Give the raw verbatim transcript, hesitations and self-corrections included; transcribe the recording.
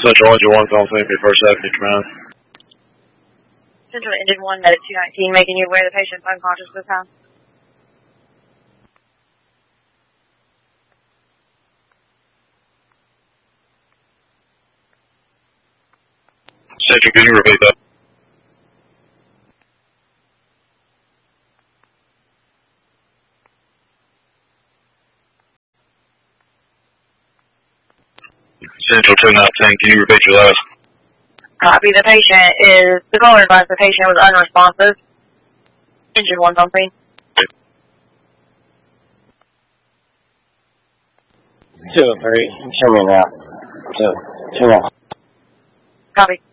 Central Engine one, phone same for First Avenue Command. Central Engine one, Medic two nineteen, making you aware the patient's unconscious this time. Central, can you repeat that? Central two nineteen, can you repeat your last? Copy. The patient is, the caller advised the patient was unresponsive. Engine one something. Two, three, show me now. Two, two, one. Copy.